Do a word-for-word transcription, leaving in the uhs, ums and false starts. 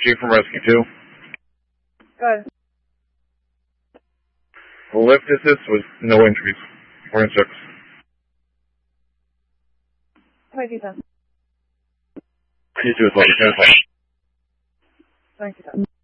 Chief from Rescue two. Good. The lift assist was no injuries. Four and six. twenty-two ten. You too as well. Thank you.